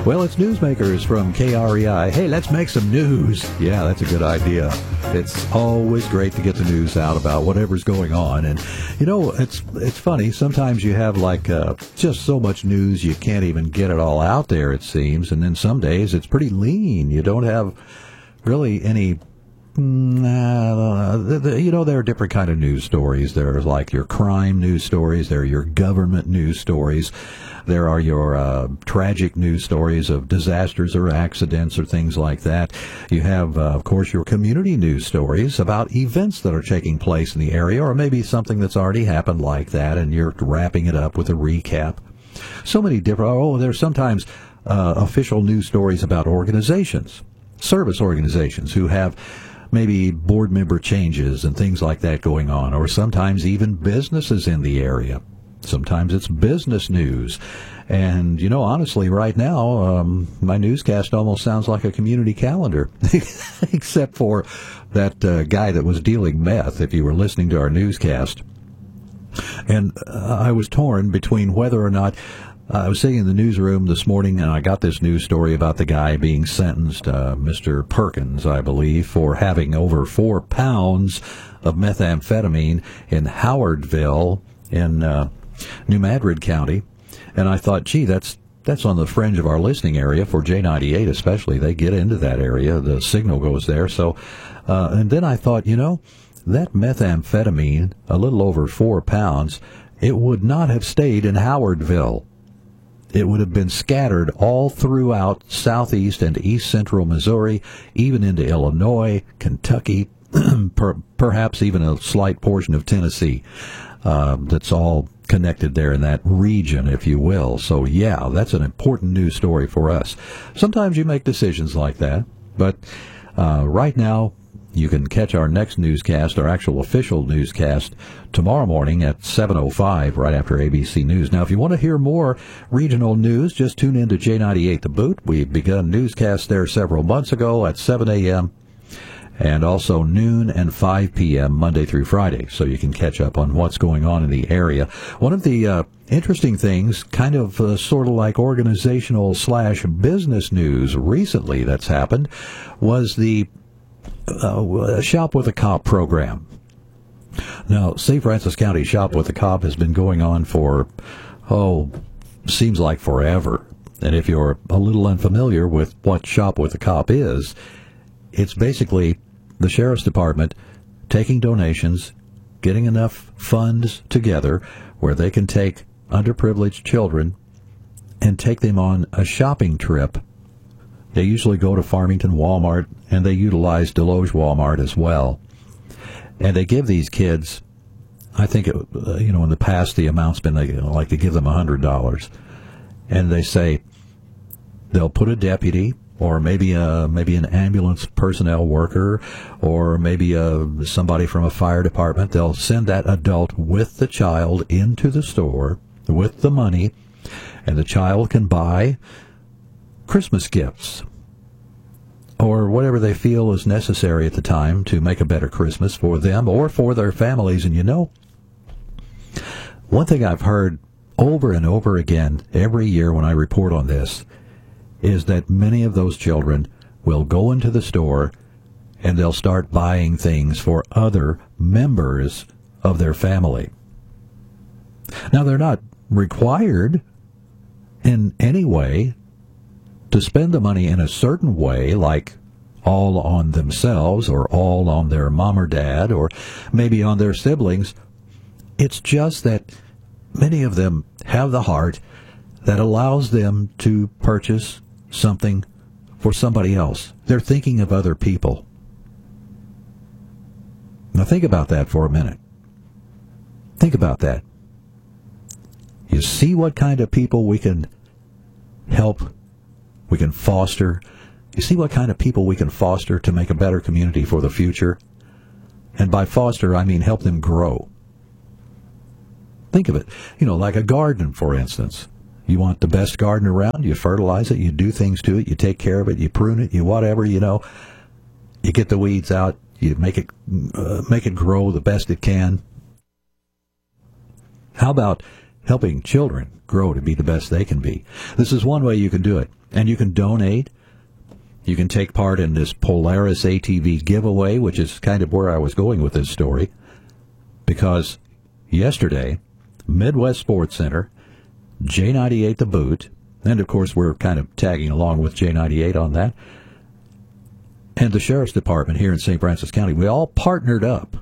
Well, it's Newsmakers from KREI. Hey, let's make some news. Yeah, that's a good idea. It's always great to get the news out about whatever's going on. And, you know, it's funny. Sometimes you have, just so much news you can't even get it all out there, it seems. And then some days it's pretty lean. You don't have really any... there are different kind of news stories. There's like your crime news stories. There are your government news stories. There are your tragic news stories of disasters or accidents or things like that. You have, of course, your community news stories about events that are taking place in the area, or maybe something that's already happened like that, and you're wrapping it up with a recap. So many different... there's sometimes official news stories about organizations, service organizations, who have maybe board member changes and things like that going on, or sometimes even businesses in the area. Sometimes it's business news. And, honestly, right now, my newscast almost sounds like a community calendar, except for that guy that was dealing meth, if you were listening to our newscast. And I was torn between whether or not... I was sitting in the newsroom this morning, and I got this news story about the guy being sentenced, Mr. Perkins, I believe, for having over 4 pounds of methamphetamine in Howardville in New Madrid County. And I thought, gee, that's on the fringe of our listening area for J98 especially. They get into that area. The signal goes there. So, and then I thought, that methamphetamine, a little over 4 pounds, it would not have stayed in Howardville. It would have been scattered all throughout southeast and east central Missouri, even into Illinois, Kentucky, perhaps even a slight portion of Tennessee. That's all connected there in that region, if you will. So, yeah, that's an important news story for us. Sometimes you make decisions like that, but right now, you can catch our next newscast, our actual official newscast, tomorrow morning at 7:05, right after ABC News. Now, if you want to hear more regional news, just tune in to J98 The Boot. We've begun newscasts there several months ago at 7 a.m. and also noon and 5 p.m. Monday through Friday, so you can catch up on what's going on in the area. One of the interesting things, kind of sort of like organizational/business news recently that's happened, was the Shop with a Cop program. Now, St. Francis County Shop with a Cop has been going on for, seems like forever. And if you're a little unfamiliar with what Shop with a Cop is, it's basically the Sheriff's Department taking donations, getting enough funds together where they can take underprivileged children and take them on a shopping trip. They usually go to Farmington Walmart, and they utilize Deloge Walmart as well. And they give these kids, I think, in the past the amount's been they like to give them $100. And they say they'll put a deputy, or maybe an ambulance personnel worker, or maybe somebody from a fire department. They'll send that adult with the child into the store with the money, and the child can buy Christmas gifts or whatever they feel is necessary at the time to make a better Christmas for them or for their families. And one thing I've heard over and over again every year when I report on this is that many of those children will go into the store and they'll start buying things for other members of their family. Now, they're not required in any way to spend the money in a certain way, like all on themselves or all on their mom or dad or maybe on their siblings. It's just that many of them have the heart that allows them to purchase something for somebody else. They're thinking of other people. Now think about that for a minute. Think about that. You see what kind of people we can help, we can foster. You see what kind of people we can foster to make a better community for the future? And by foster, I mean help them grow. Think of it, like a garden, for instance. You want the best garden around, you fertilize it, you do things to it, you take care of it, you prune it, you whatever, you get the weeds out, you make it grow the best it can. How about helping children grow to be the best they can be? This is one way you can do it. And you can donate. You can take part in this Polaris ATV giveaway, which is kind of where I was going with this story. Because yesterday, Midwest Sports Center, J98 The Boot, and of course we're kind of tagging along with J98 on that, and the Sheriff's Department here in St. Francis County, we all partnered up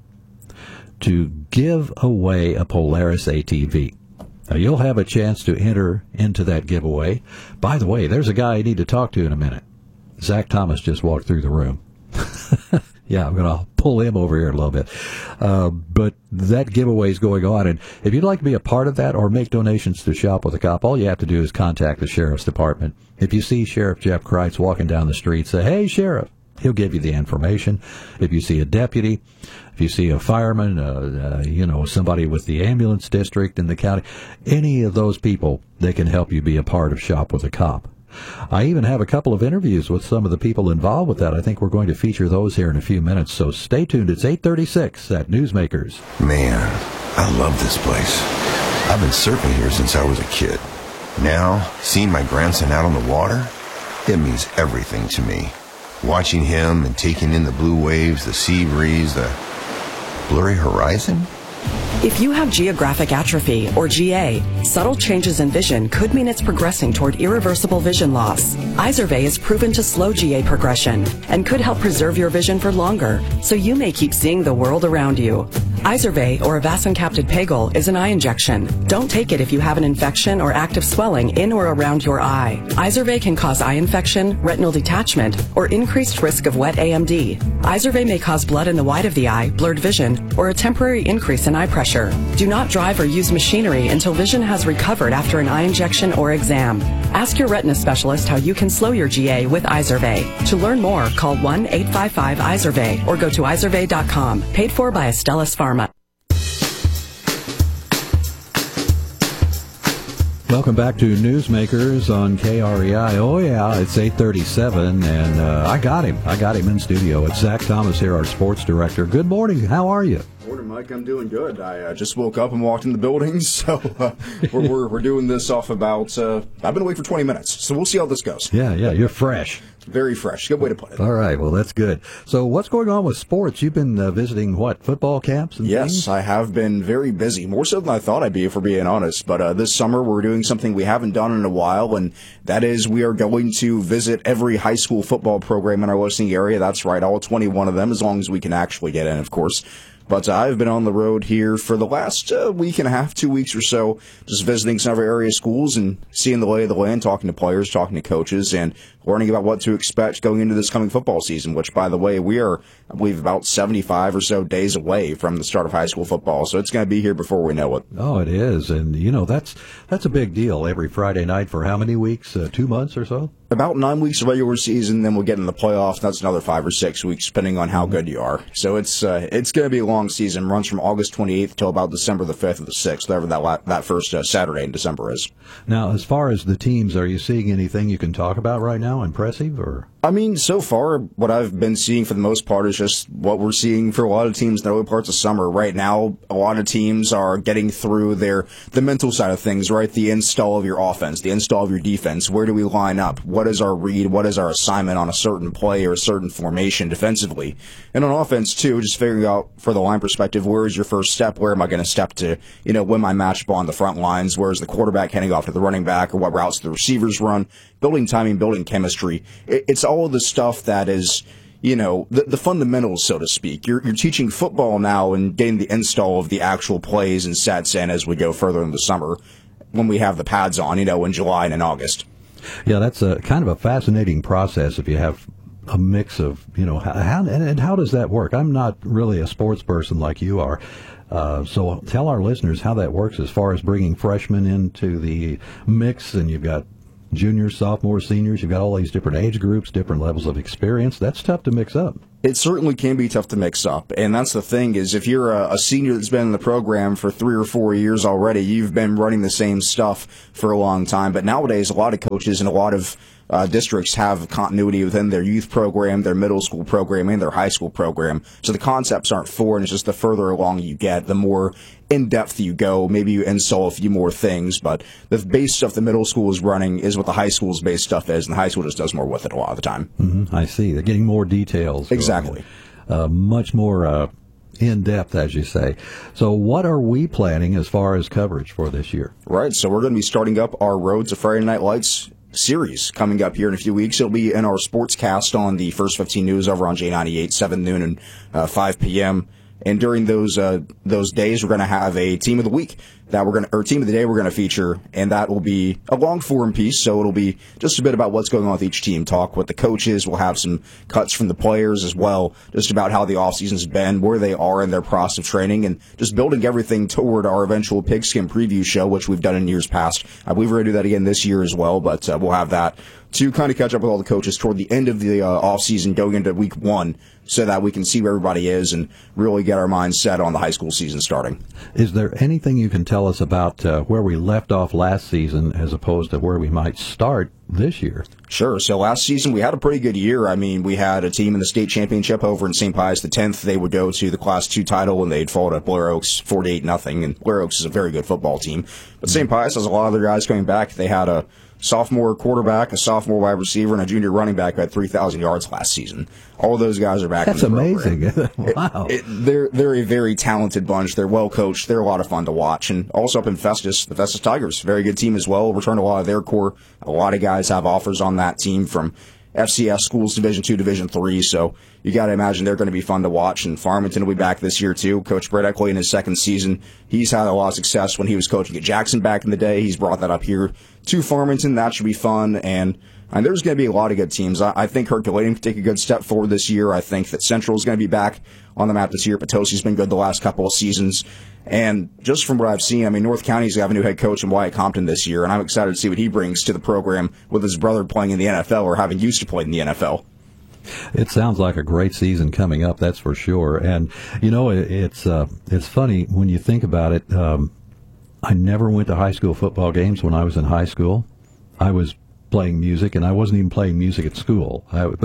to give away a Polaris ATV. Now, you'll have a chance to enter into that giveaway. By the way, there's a guy I need to talk to in a minute. Zach Thomas just walked through the room. Yeah, I'm going to pull him over here a little bit. But that giveaway is going on. And if you'd like to be a part of that or make donations to Shop with a Cop, all you have to do is contact the Sheriff's Department. If you see Sheriff Jeff Kreitz walking down the street, say, "Hey, Sheriff." He'll give you the information. If you see a deputy, if you see a fireman, somebody with the ambulance district in the county, any of those people, they can help you be a part of Shop with a Cop. I even have a couple of interviews with some of the people involved with that. I think we're going to feature those here in a few minutes, so stay tuned. It's 8:36 at Newsmakers. Man, I love this place. I've been surfing here since I was a kid. Now, seeing my grandson out on the water, it means everything to me. Watching him and taking in the blue waves, the sea breeze, the blurry horizon. If you have geographic atrophy, or GA, subtle changes in vision could mean it's progressing toward irreversible vision loss. Izervay is proven to slow GA progression and could help preserve your vision for longer, so you may keep seeing the world around you. Izervay, or avacincaptad pegol, is an eye injection. Don't take it if you have an infection or active swelling in or around your eye. Izervay can cause eye infection, retinal detachment, or increased risk of wet AMD. Izervay may cause blood in the white of the eye, blurred vision, or a temporary increase in eye pressure. Do not drive or use machinery until vision has recovered after an eye injection or exam. Ask your retina specialist how you can slow your GA with Izervay. To learn more, call 1-855-IZERVAY or go to izervay.com. Paid for by Astellas Pharma. Welcome back to Newsmakers on KREI. Oh, yeah, it's 8:37, and I got him in studio. It's Zach Thomas here, our sports director. Good morning. How are you? Morning, Mike. I'm doing good. I just woke up and walked in the building, so we're doing this off about, I've been awake for 20 minutes, so we'll see how this goes. Yeah, you're fresh. Very fresh. Good way to put it. All right, well, that's good. So what's going on with sports? You've been visiting, football camps and Yes, things? I have been very busy, more so than I thought I'd be, if we're being honest. But this summer, we're doing something we haven't done in a while, and that is we are going to visit every high school football program in our listening area. That's right, all 21 of them, as long as we can actually get in, of course. But I've been on the road here for the last week and a half, 2 weeks or so, just visiting some of our area schools and seeing the lay of the land, talking to players, talking to coaches, and learning about what to expect going into this coming football season, which, by the way, we are, I believe, about 75 or so days away from the start of high school football. So it's going to be here before we know it. Oh, it is. And, that's a big deal every Friday night for how many weeks? 2 months or so? About 9 weeks of regular season, then we'll get in the playoffs. That's another 5 or 6 weeks, depending on how good you are. So it's going to be a long season. Runs from August 28th till about December the 5th or the 6th, whatever that first Saturday in December is. Now, as far as the teams, are you seeing anything you can talk about right now? Impressive, or? I mean, so far, what I've been seeing for the most part is just what we're seeing for a lot of teams in the early parts of summer. Right now, a lot of teams are getting through the mental side of things, right? The install of your offense, the install of your defense. Where do we line up? What is our read? What is our assignment on a certain play or a certain formation defensively? And on offense, too, just figuring out, for the line perspective, where is your first step? Where am I going to step to, win my matchup on the front lines? Where is the quarterback heading off to the running back, or what routes the receivers run? Building timing, building chemistry. It's all of the stuff that is, the fundamentals, so to speak. You're teaching football now and getting the install of the actual plays and sets in as we go further in the summer when we have the pads on, in July and in August. Yeah, that's a kind of a fascinating process if you have a mix of, how does that work? I'm not really a sports person like you are. So tell our listeners how that works as far as bringing freshmen into the mix, and you've got juniors, sophomores, seniors, you've got all these different age groups, different levels of experience. That's tough to mix up. It certainly can be tough to mix up, and that's the thing is if you're a senior that's been in the program for 3 or 4 years already, you've been running the same stuff for a long time. But nowadays, a lot of coaches and a lot of districts have continuity within their youth program, their middle school program, and their high school program. So the concepts aren't foreign. It's just the further along you get, the more in-depth you go. Maybe you install a few more things, but the base stuff the middle school is running is what the high school's base stuff is, and the high school just does more with it a lot of the time. Mm-hmm. I see. They're getting more details. Exactly. Much more in-depth, as you say. So what are we planning as far as coverage for this year? Right, so we're going to be starting up our Road to Friday Night Lights series coming up here in a few weeks. It'll be in our sportscast on the First 15 News over on J98, 7 noon and 5 p.m. And during those days, we're going to have a team of the week or team of the day we're going to feature, and that will be a long form piece. So it'll be just a bit about what's going on with each team, talk with the coaches. We'll have some cuts from the players as well, just about how the offseason's been, where they are in their process of training, and just building everything toward our eventual Pigskin preview show, which we've done in years past. I believe we're going to do that again this year as well, but we'll have that to kind of catch up with all the coaches toward the end of the offseason going into week 1 so that we can see where everybody is and really get our minds set on the high school season starting. Is there anything you can tell us about where we left off last season as opposed to where we might start this year? Sure. So last season we had a pretty good year. I mean, we had a team in the state championship over in St. Pius X. They would go to the Class 2 title and they'd fall to Blair Oaks 48-0. And Blair Oaks is a very good football team. But St. Pius has a lot of their guys coming back. They had a sophomore quarterback, a sophomore wide receiver, and a junior running back who had 3,000 yards last season. All of those guys are back. That's in the amazing. Program. Wow. They're a very talented bunch. They're well coached. They're a lot of fun to watch. And also up in Festus, the Festus Tigers, very good team as well. Returned a lot of their core. A lot of guys have offers on that team from FCS schools, Division II, Division III. So you got to imagine they're going to be fun to watch. And Farmington will be back this year too. Coach Brett Eckley in his second season. He's had a lot of success when he was coaching at Jackson back in the day. He's brought that up here to Farmington. That should be fun. And there's going to be a lot of good teams. I think Herculaneum can take a good step forward this year. I think that Central is going to be back on the map this year. Potosi's been good the last couple of seasons. And just from what I've seen, I mean, North County's got a new head coach in Wyatt Compton this year, and I'm excited to see what he brings to the program with his brother playing in the NFL or having used to play in the NFL. It sounds like a great season coming up, that's for sure. And, you know, it's funny when you think about it. I never went to high school football games when I was in high school. I was playing music, and I wasn't even playing music at school.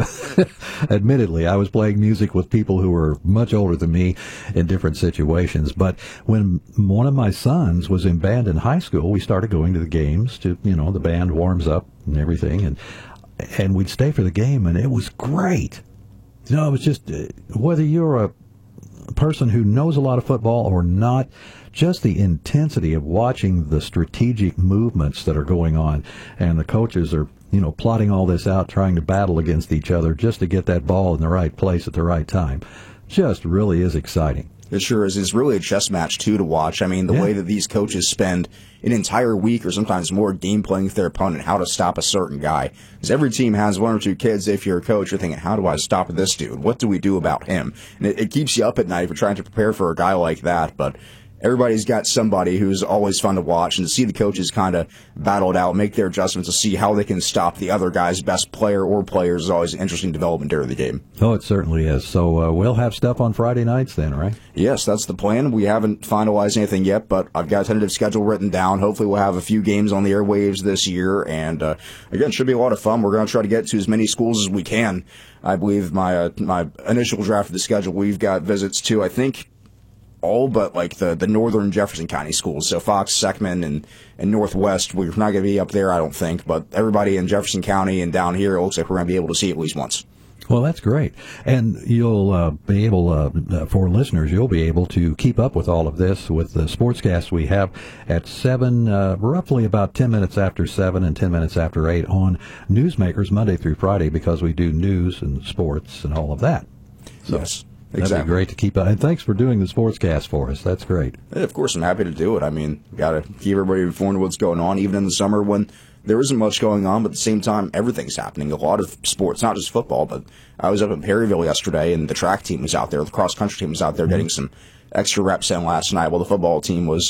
Admittedly, I was playing music with people who were much older than me in different situations. But when one of my sons was in band in high school, we started going to the games to, you know, the band warms up and everything, and we'd stay for the game, and it was great. You know, it was just, whether you're a person who knows a lot of football or not, just the intensity of watching the strategic movements that are going on, and the coaches are, you know, plotting all this out, trying to battle against each other just to get that ball in the right place at the right time. Just really is exciting. It sure is. It's really a chess match, too, to watch. I mean, the way that these coaches spend an entire week or sometimes more game playing with their opponent, how to stop a certain guy. Because every team has one or two kids. If you're a coach, you're thinking, how do I stop this dude? What do we do about him? And it keeps you up at night if you're trying to prepare for a guy like that. But everybody's got somebody who's always fun to watch, and to see the coaches kind of battle it out, make their adjustments to see how they can stop the other guy's best player or players is always an interesting development during the game. Oh, it certainly is. So we'll have stuff on Friday nights then, right? Yes, that's the plan. We haven't finalized anything yet, but I've got a tentative schedule written down. Hopefully we'll have a few games on the airwaves this year, and again, it should be a lot of fun. We're going to try to get to as many schools as we can. I believe my initial draft of the schedule, we've got visits to, I think, all but like the northern Jefferson County schools. So Fox, Seckman, and Northwest, we're not going to be up there, I don't think. But everybody in Jefferson County and down here, it looks like we're going to be able to see at least once. Well, that's great. And you'll be able, for listeners, you'll be able to keep up with all of this with the sportscast we have at 7, roughly about 10 minutes after 7 and 10 minutes after 8 on Newsmakers Monday through Friday, because we do news and sports and all of that. So. Yes. That'd Exactly. be great to keep up. And thanks for doing the sportscast for us. That's great. And of course, I'm happy to do it. I mean, got to keep everybody informed of what's going on, even in the summer when there isn't much going on, but at the same time, everything's happening. A lot of sports, not just football, but I was up in Perryville yesterday, and the track team was out there. The cross-country team was out there getting some extra reps in last night while the football team was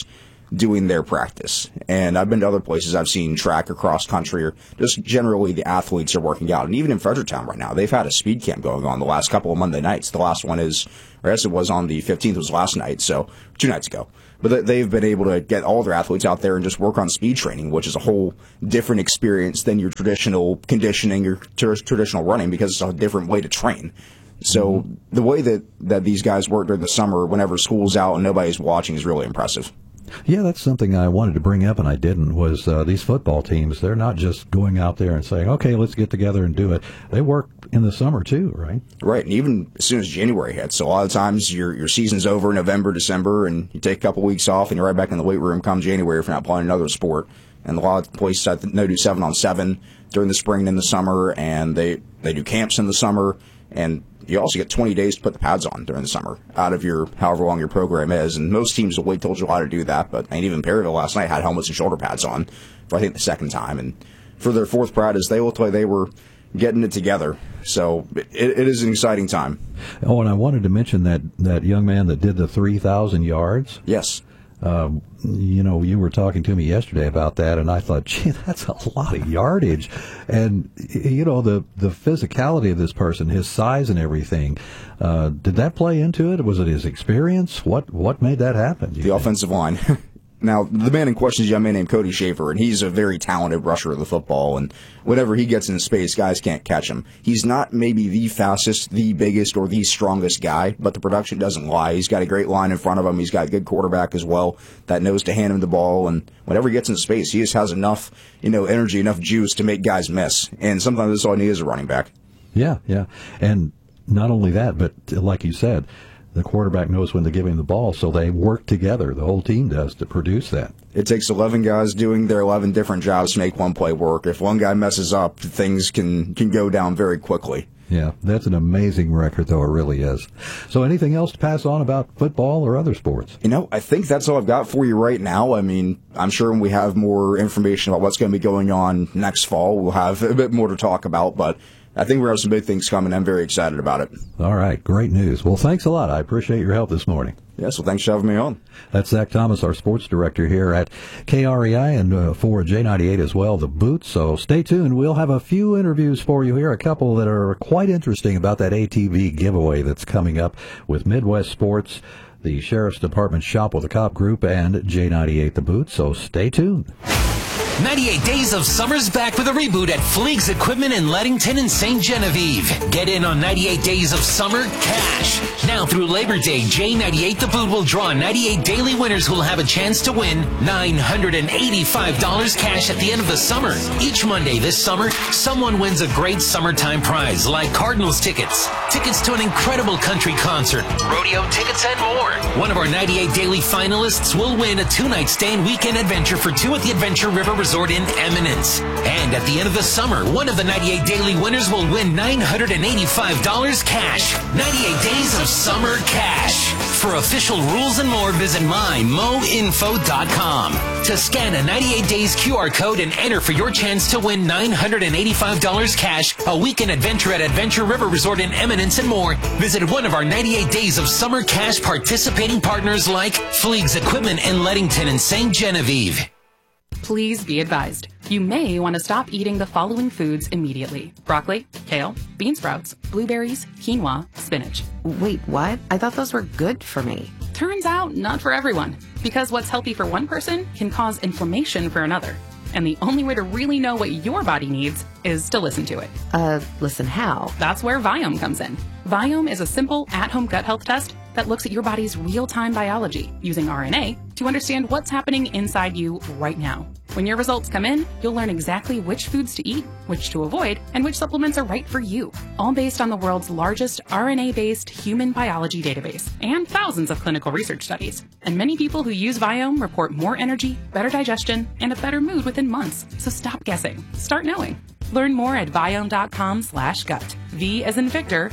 doing their practice. And I've been to other places. I've seen track or cross country, or just generally the athletes are working out. And even in Fredericktown right now, they've had a speed camp going on the last couple of Monday nights. The last one is, or I guess it was on the 15th, was last night, so 2 nights ago. But they've been able to get all their athletes out there and just work on speed training, which is a whole different experience than your traditional conditioning, your traditional running, because it's a different way to train. So the way that these guys work during the summer, whenever school's out and nobody's watching, is really impressive. Yeah, that's something I wanted to bring up and I didn't, was these football teams, they're not just going out there and saying, okay, let's get together and do it. They work in the summer too, right? Right, and even as soon as January hits. So a lot of times your season's over November, December, and you take a couple weeks off and you're right back in the weight room come January if you're not playing another sport. And a lot of places I know do 7-on-7 during the spring and in the summer, and they do camps in the summer, and you also get 20 days to put the pads on during the summer out of your however long your program is. And most teams will wait till July to do that. But even Perryville last night had helmets and shoulder pads on for, I think, the second time. And for their fourth practice, they looked like they were getting it together. So it is an exciting time. Oh, and I wanted to mention that young man that did the 3,000 yards. Yes. You were talking to me yesterday about that, and I thought, gee, that's a lot of yardage. And, the physicality of this person, his size and everything, did that play into it? Was it his experience? What made that happen? The offensive line. Now, the man in question is a young man named Cody Schaefer, and he's a very talented rusher of the football, and whenever he gets in space, guys can't catch him. He's not maybe the fastest, the biggest, or the strongest guy, but the production doesn't lie. He's got a great line in front of him. He's got a good quarterback as well that knows to hand him the ball, and whenever he gets in space, he just has enough, energy, enough juice to make guys miss, and sometimes that's all he needs is a running back. Yeah, and not only that, but like you said, the quarterback knows when to give him the ball, so they work together. The whole team does to produce that. It takes 11 guys doing their 11 different jobs to make one play work. If one guy messes up, things can go down very quickly. Yeah, that's an amazing record, though. It really is. So anything else to pass on about football or other sports? I think that's all I've got for you right now. I'm sure when we have more information about what's going to be going on next fall, we'll have a bit more to talk about, but I think we have some big things coming. I'm very excited about it. All right. Great news. Well, thanks a lot. I appreciate your help this morning. Yes, well, thanks for having me on. That's Zach Thomas, our sports director here at KREI, and for J98 as well, the Boots. So stay tuned. We'll have a few interviews for you here, a couple that are quite interesting about that ATV giveaway that's coming up with Midwest Sports, the Sheriff's Department Shop with a Cop Group, and J98 the Boots. So stay tuned. 98 Days of Summer's back with a reboot at Fleeg's Equipment in Leadington and St. Genevieve. Get in on 98 Days of Summer cash. Now through Labor Day, J98 The Boot will draw 98 daily winners who will have a chance to win $985 cash at the end of the summer. Each Monday this summer, someone wins a great summertime prize like Cardinals tickets, tickets to an incredible country concert, rodeo tickets, and more. One of our 98 daily finalists will win a 2-night stay and weekend adventure for two at the Adventure River Resort in Eminence. And at the end of the summer, one of the 98 daily winners will win $985 cash. 98 Days of Summer cash. For official rules and more, visit mymoinfo.com. To scan a 98 Days QR code and enter for your chance to win $985 cash, a weekend adventure at Adventure River Resort in Eminence, and more, visit one of our 98 Days of Summer cash participating partners like Fleeg's Equipment in Leadington and St. Genevieve. Please be advised, you may want to stop eating the following foods immediately: broccoli, kale, bean sprouts, blueberries, quinoa, spinach. Wait, what? I thought those were good for me. Turns out, not for everyone, because what's healthy for one person can cause inflammation for another. And the only way to really know what your body needs is to listen to it. Listen how? That's where Viome comes in. Viome is a simple, at-home gut health test that looks at your body's real-time biology using RNA to understand what's happening inside you right now. When your results come in, you'll learn exactly which foods to eat, which to avoid, and which supplements are right for you, all based on the world's largest RNA-based human biology database and thousands of clinical research studies. And many people who use Viome report more energy, better digestion, and a better mood within months. So stop guessing. Start knowing. Learn more at Viome.com/gut. V as in Victor,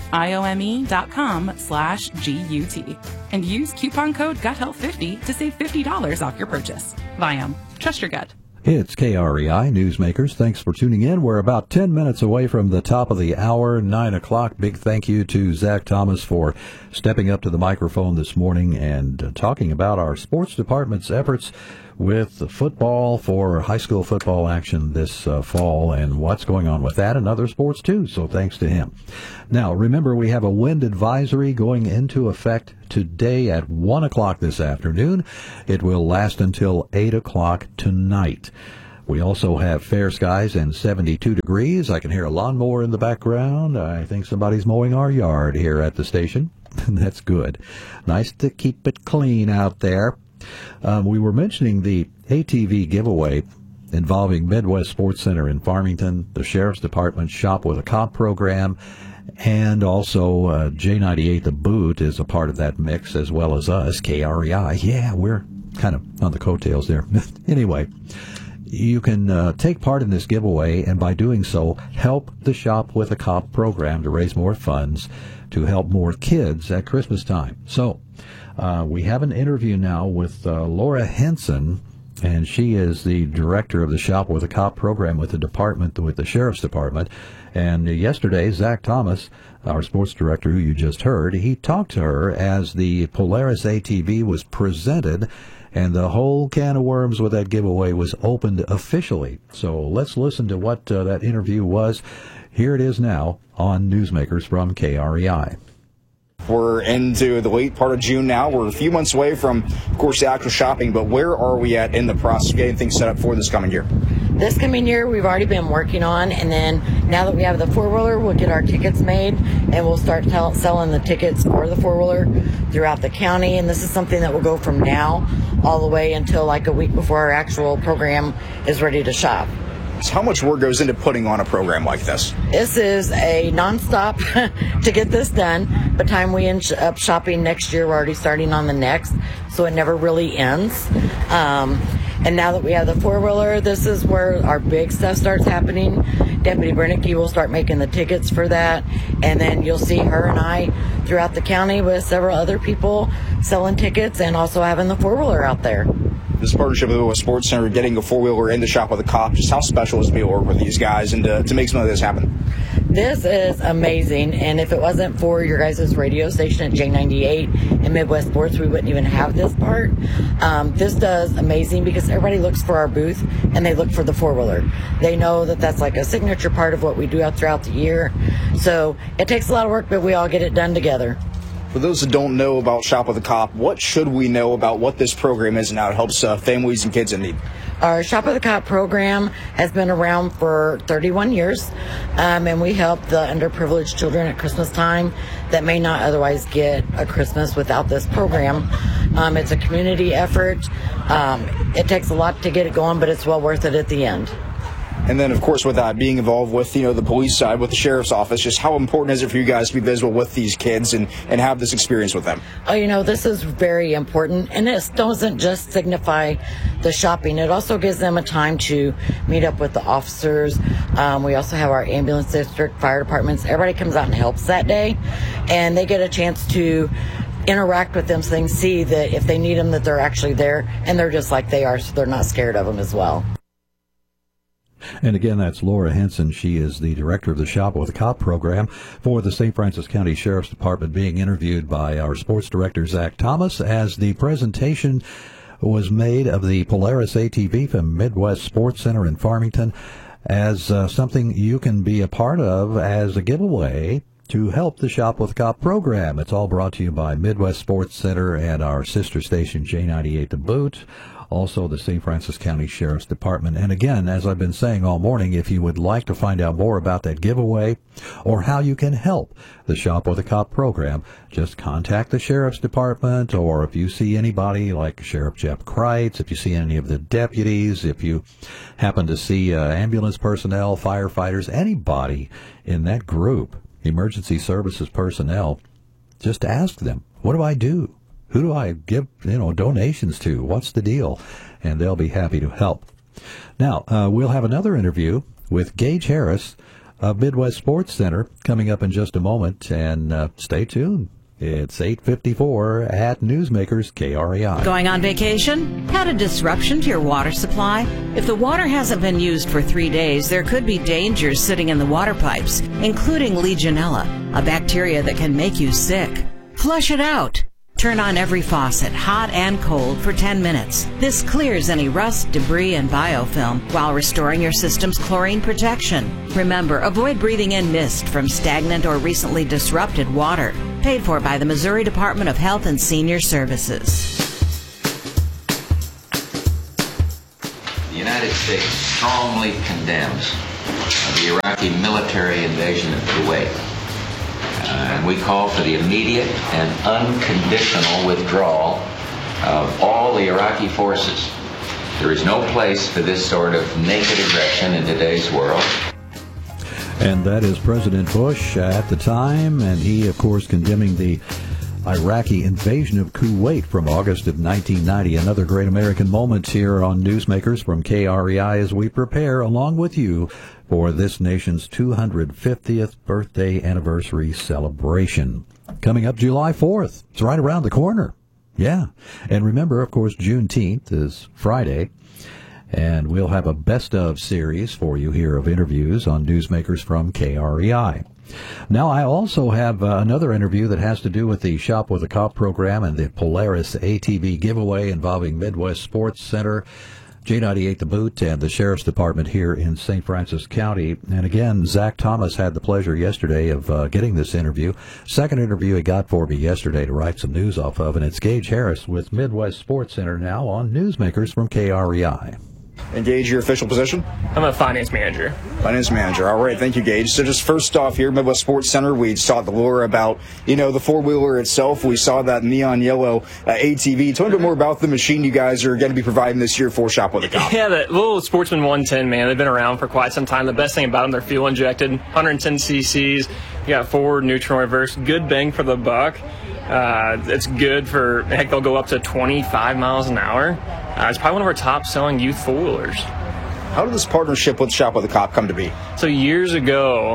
IOME.com/GUT. And use coupon code GUTHEALTH50 to save $50 off your purchase. Viome. Trust your gut. It's KREI Newsmakers. Thanks for tuning in. We're about 10 minutes away from the top of the hour, 9 o'clock. Big thank you to Zach Thomas for stepping up to the microphone this morning and talking about our sports department's efforts with football for high school football action this fall and what's going on with that and other sports too. So thanks to him. Now, remember, we have a wind advisory going into effect today at 1 o'clock this afternoon. It will last until 8 o'clock tonight. We also have fair skies and 72 degrees. I can hear a lawnmower in the background. I think somebody's mowing our yard here at the station. That's good. Nice to keep it clean out there. We were mentioning the ATV giveaway involving Midwest Sports Center in Farmington, the Sheriff's Department Shop with a Cop program, and also J98 The Boot is a part of that mix, as well as us, KREI. Yeah, we're kind of on the coattails there. Anyway, you can take part in this giveaway, and by doing so, help the Shop with a Cop program to raise more funds to help more kids at Christmas time. So, we have an interview now with Laura Henson, and she is the director of the Shop with a Cop program with the Sheriff's Department. And yesterday, Zach Thomas, our sports director who you just heard, he talked to her as the Polaris ATV was presented, and the whole can of worms with that giveaway was opened officially. So let's listen to what that interview was. Here it is now on Newsmakers from KREI. We're into the late part of June now. We're a few months away from, of course, the actual shopping, but where are we at in the process of getting things set up for this coming year? This coming year, we've already been working on, and then now that we have the four-wheeler, we'll get our tickets made, and we'll start selling the tickets for the four-wheeler throughout the county, and this is something that will go from now all the way until like a week before our actual program is ready to shop. So how much work goes into putting on a program like this? This is a nonstop to get this done. By the time we end up shopping next year, we're already starting on the next, so it never really ends. And now that we have the four-wheeler, this is where our big stuff starts happening. Deputy Brennicky will start making the tickets for that, and then you'll see her and I throughout the county with several other people selling tickets and also having the four-wheeler out there. This partnership with the Sports Center, getting a four-wheeler in the Shop with a Cop, just how special is it to be able to work with these guys and to make something like this happen? This is amazing, and if it wasn't for your guys' radio station at J98 and Midwest Sports, we wouldn't even have this part. This does amazing because everybody looks for our booth, and they look for the four-wheeler. They know that that's like a signature part of what we do out throughout the year. So it takes a lot of work, but we all get it done together. For those that don't know about Shop with a Cop, what should we know about what this program is and how it helps families and kids in need? Our Shop with a Cop program has been around for 31 years, and we help the underprivileged children at Christmas time that may not otherwise get a Christmas without this program. It's a community effort. It takes a lot to get it going, but it's well worth it at the end. And then, of course, with that, being involved with, the police side, with the sheriff's office, just how important is it for you guys to be visible with these kids and have this experience with them? Oh, this is very important, and it doesn't just signify the shopping. It also gives them a time to meet up with the officers. We also have our ambulance district, fire departments. Everybody comes out and helps that day, and they get a chance to interact with them so they can see that if they need them, that they're actually there, and they're just like they are, so they're not scared of them as well. And again, that's Laura Henson. She is the director of the Shop with a Cop program for the St. Francis County Sheriff's Department, being interviewed by our sports director, Zach Thomas, as the presentation was made of the Polaris ATV from Midwest Sports Center in Farmington as something you can be a part of as a giveaway to help the Shop with a Cop program. It's all brought to you by Midwest Sports Center and our sister station, J98 The Boot. Also the St. Francis County Sheriff's Department. And again, as I've been saying all morning, if you would like to find out more about that giveaway or how you can help the Shop with a Cop program, just contact the Sheriff's Department, or if you see anybody like Sheriff Jeff Kreitz, if you see any of the deputies, if you happen to see ambulance personnel, firefighters, anybody in that group, emergency services personnel, just ask them, what do I do? Who do I give, donations to? What's the deal? And they'll be happy to help. Now, we'll have another interview with Gage Harris of Midwest Sports Center coming up in just a moment. And stay tuned. It's 8:54 at Newsmakers KREI. Going on vacation? Had a disruption to your water supply? If the water hasn't been used for 3 days, there could be dangers sitting in the water pipes, including Legionella, a bacteria that can make you sick. Flush it out. Turn on every faucet, hot and cold, for 10 minutes. This clears any rust, debris, and biofilm while restoring your system's chlorine protection. Remember, avoid breathing in mist from stagnant or recently disrupted water. Paid for by the Missouri Department of Health and Senior Services. The United States strongly condemns the Iraqi military invasion of Kuwait. And we call for the immediate and unconditional withdrawal of all the Iraqi forces. There is no place for this sort of naked aggression in today's world. And that is President Bush at the time, and he, of course, condemning the Iraqi invasion of Kuwait from August of 1990. Another great American moment here on Newsmakers from KREI as we prepare, along with you, for this nation's 250th birthday anniversary celebration. Coming up July 4th. It's right around the corner. Yeah. And remember, of course, Juneteenth is Friday. And we'll have a best of series for you here of interviews on Newsmakers from KREI. Now, I also have another interview that has to do with the Shop with a Cop program and the Polaris ATV giveaway involving Midwest Sports Center, J98 The Boot, and the Sheriff's Department here in St. Francis County. And again, Zach Thomas had the pleasure yesterday of getting this interview. Second interview he got for me yesterday to write some news off of, and it's Gage Harris with Midwest Sports Center now on Newsmakers from KREI. And Gage, your official position? I'm a finance manager. Finance manager. All right. Thank you, Gage. So just first off here, Midwest Sports Center, we saw the lure about, the four-wheeler itself. We saw that neon yellow ATV. Tell me a bit more about the machine you guys are going to be providing this year for Shop with a Cop. Yeah, the little Sportsman 110, man, they've been around for quite some time. The best thing about them, they're fuel injected, 110 cc's. You got forward, neutral, reverse. Good bang for the buck. It's good for, heck, they'll go up to 25 miles an hour. It's probably one of our top-selling youth four-wheelers. How did this partnership with Shop with a Cop come to be? So years ago,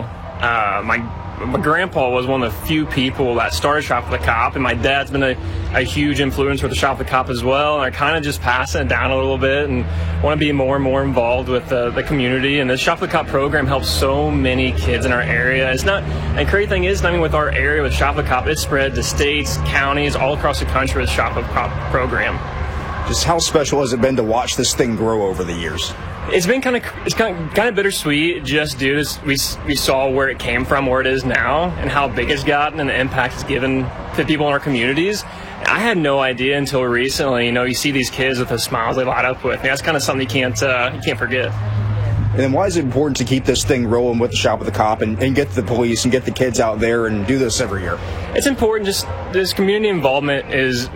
my grandpa was one of the few people that started Shop with a Cop, and my dad's been a huge influence with the Shop with a Cop as well. And I kind of just passing it down a little bit and want to be more and more involved with the community. And the Shop with a Cop program helps so many kids in our area. It's not, and the great thing is, with our area with Shop with a Cop, it's spread to states, counties, all across the country with the Shop with a Cop program. Just how special has it been to watch this thing grow over the years? It's been kind of bittersweet, just due to we saw where it came from, where it is now, and how big it's gotten, and the impact it's given to people in our communities. I had no idea until recently. You see these kids with the smiles they light up with. That's kind of something you can't forget. And then why is it important to keep this thing rolling with the Shop with a Cop and get the police and get the kids out there and do this every year? It's important. Just this community involvement is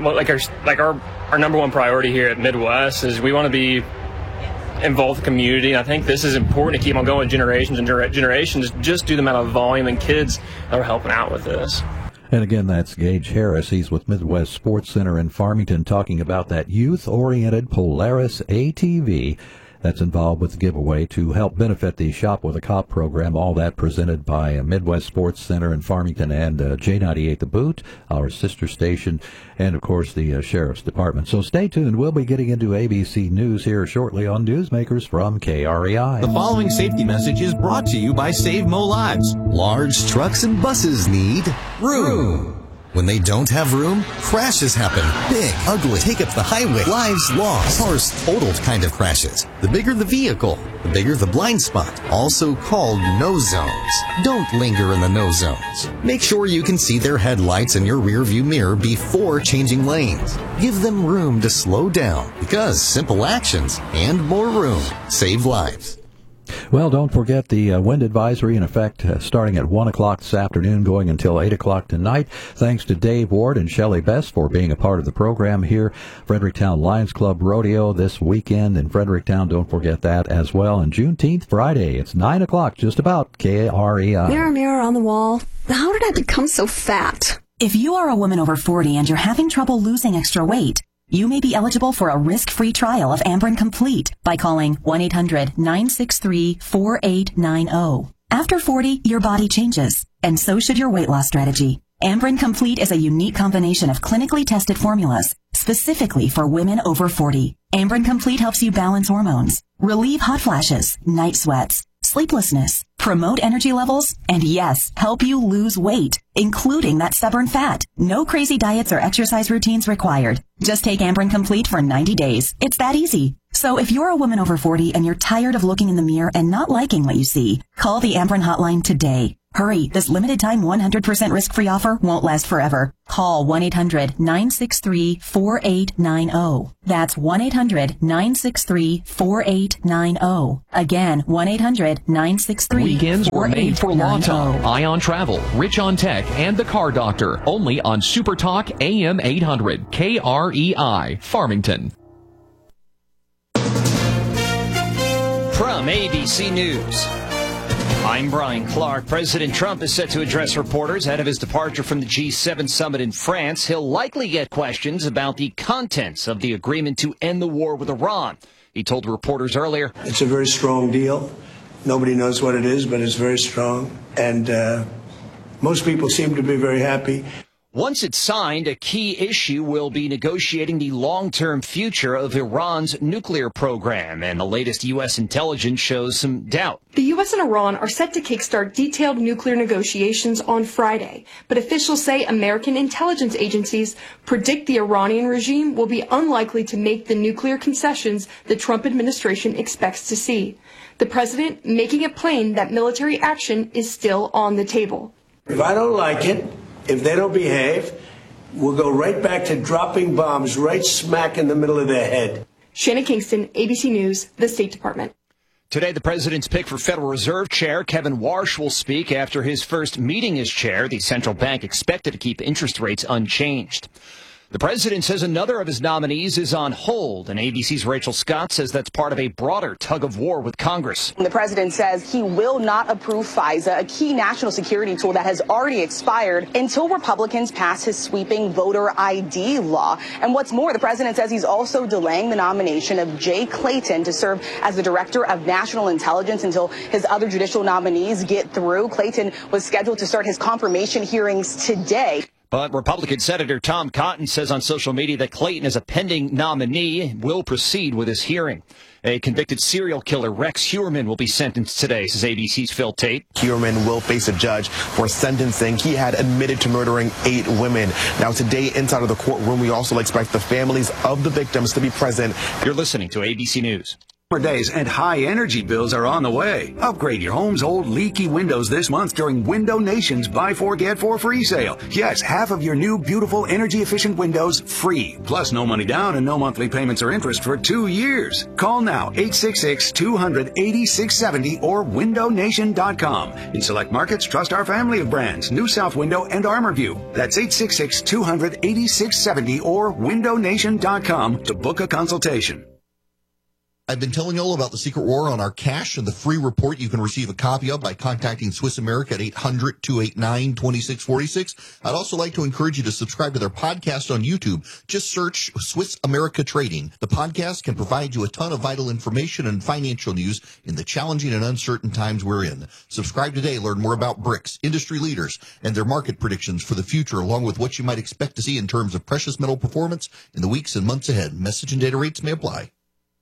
our number one priority here at Midwest. Is we want to be involved with the community. And I think this is important to keep on going with generations and generations, just due to the amount of volume and kids that are helping out with this. And again, that's Gage Harris. He's with Midwest Sports Center in Farmington talking about that youth-oriented Polaris ATV that's involved with the giveaway to help benefit the Shop with a Cop program. All that presented by Midwest Sports Center in Farmington and J98 The Boot, our sister station, and, of course, the Sheriff's Department. So stay tuned. We'll be getting into ABC News here shortly on Newsmakers from KREI. The following safety message is brought to you by Save Mo Lives. Large trucks and buses need room. When they don't have room, crashes happen. Big, ugly, take up the highway, lives lost, cars totaled kind of crashes. The bigger the vehicle, the bigger the blind spot, also called no zones. Don't linger in the no zones. Make sure you can see their headlights in your rear view mirror before changing lanes. Give them room to slow down, because simple actions and more room save lives. Well, don't forget the wind advisory in effect starting at 1 o'clock this afternoon, going until 8 o'clock tonight. Thanks to Dave Ward and Shelley Best for being a part of the program here. Fredericktown Lions Club Rodeo this weekend in Fredericktown. Don't forget that as well. And Juneteenth Friday, it's 9 o'clock, just about, KREI. Mirror, mirror on the wall. How did I become so fat? If you are a woman over 40 and you're having trouble losing extra weight, you may be eligible for a risk-free trial of Amberen Complete by calling 1-800-963-4890. After 40, your body changes, and so should your weight loss strategy. Ambren Complete is a unique combination of clinically tested formulas, specifically for women over 40. Ambren Complete helps you balance hormones, relieve hot flashes, night sweats, sleeplessness, promote energy levels, and yes, help you lose weight, including that stubborn fat. No crazy diets or exercise routines required. Just take Ambren Complete for 90 days. It's that easy. So if you're a woman over 40 and you're tired of looking in the mirror and not liking what you see, call the Ambren hotline today. Hurry, this limited time 100% risk-free offer won't last forever. Call 1-800-963-4890. That's 1-800-963-4890. Again, 1-800-963-4890. Weekends were made for Law Talk, Ion Travel, Rich on Tech, and The Car Doctor. Only on Super Talk AM 800, KREI, Farmington. From ABC News, I'm Brian Clark. President Trump is set to address reporters ahead of his departure from the G7 summit in France. He'll likely get questions about the contents of the agreement to end the war with Iran. He told reporters earlier, "It's a very strong deal. Nobody knows what it is, but it's very strong. And most people seem to be very happy." Once it's signed, a key issue will be negotiating the long-term future of Iran's nuclear program, and the latest U.S. intelligence shows some doubt. The U.S. and Iran are set to kickstart detailed nuclear negotiations on Friday, but officials say American intelligence agencies predict the Iranian regime will be unlikely to make the nuclear concessions the Trump administration expects to see. The president making it plain that military action is still on the table. If I don't like it, if they don't behave, we'll go right back to dropping bombs right smack in the middle of their head. Shannon Kingston, ABC News, the State Department. Today, the president's pick for Federal Reserve Chair Kevin Warsh will speak after his first meeting as chair. The central bank expected to keep interest rates unchanged. The president says another of his nominees is on hold, and ABC's Rachel Scott says that's part of a broader tug-of-war with Congress. The president says he will not approve FISA, a key national security tool that has already expired, until Republicans pass his sweeping voter ID law. And what's more, the president says he's also delaying the nomination of Jay Clayton to serve as the director of national intelligence until his other judicial nominees get through. Clayton was scheduled to start his confirmation hearings today. But Republican Senator Tom Cotton says on social media that Clayton is a pending nominee and will proceed with his hearing. A convicted serial killer, Rex Heuermann, will be sentenced today, says ABC's Phil Tate. Heuermann will face a judge for sentencing. He had admitted to murdering 8 women. Now, today, inside of the courtroom, we also expect the families of the victims to be present. You're listening to ABC News. Days and high energy bills are on the way. Upgrade your home's old leaky windows this month during Window Nation's Buy 4 Get 4 free sale. Yes, half of your new beautiful energy efficient windows free. Plus no money down and no monthly payments or interest for 2 years. Call now 866-200-8670 or windownation.com. In select markets, trust our family of brands, New South Window and ArmorView. That's 866-200-8670 or windownation.com to book a consultation. I've been telling you all about the Secret War on our cash and the free report you can receive a copy of by contacting Swiss America at 800-289-2646. I'd also like to encourage you to subscribe to their podcast on YouTube. Just search Swiss America Trading. The podcast can provide you a ton of vital information and financial news in the challenging and uncertain times we're in. Subscribe today. Learn more about BRICS, industry leaders, and their market predictions for the future, along with what you might expect to see in terms of precious metal performance in the weeks and months ahead. Message and data rates may apply.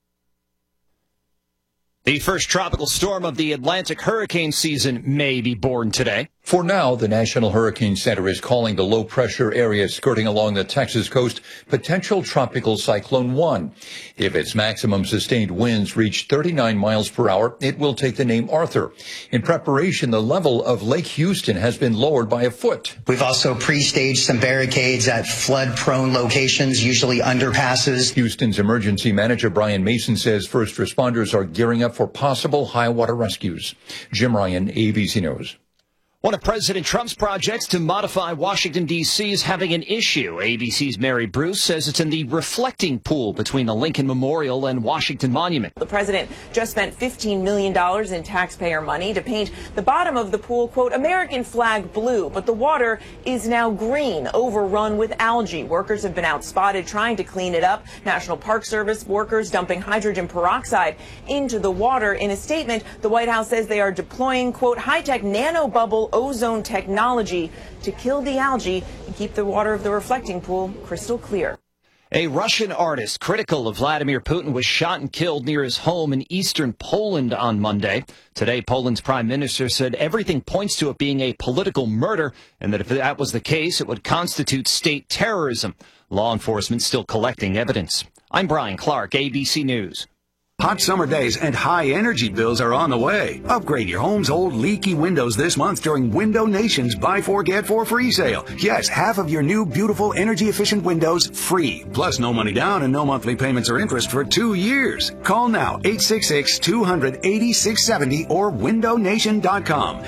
The first tropical storm of the Atlantic hurricane season may be born today. For now, the National Hurricane Center is calling the low-pressure area skirting along the Texas coast potential tropical cyclone 1. If its maximum sustained winds reach 39 miles per hour, it will take the name Arthur. In preparation, the level of Lake Houston has been lowered by a foot. We've also pre-staged some barricades at flood-prone locations, usually underpasses. Houston's emergency manager, Brian Mason, says first responders are gearing up for possible high-water rescues. Jim Ryan, ABC News. One of President Trump's projects to modify Washington, D.C. is having an issue. ABC's Mary Bruce says it's in the reflecting pool between the Lincoln Memorial and Washington Monument. The president just spent $15 million in taxpayer money to paint the bottom of the pool, quote, American flag blue, but the water is now green, overrun with algae. Workers have been out spotted trying to clean it up. National Park Service workers dumping hydrogen peroxide into the water. In a statement, the White House says they are deploying, quote, high-tech nanobubble ozone technology to kill the algae and keep the water of the reflecting pool crystal clear. A Russian artist critical of Vladimir Putin was shot and killed near his home in eastern Poland on Monday. Today, Poland's prime minister said everything points to it being a political murder, and that if that was the case, it would constitute state terrorism. Law enforcement still collecting evidence. I'm Brian Clark, ABC News. Hot summer days and high energy bills are on the way. Upgrade your home's old leaky windows this month during Window Nation's Buy 4 Get 4 free sale. Yes, half of your new beautiful energy efficient windows free. Plus no money down and no monthly payments or interest for 2 years. Call now 866-200-8670 or windownation.com.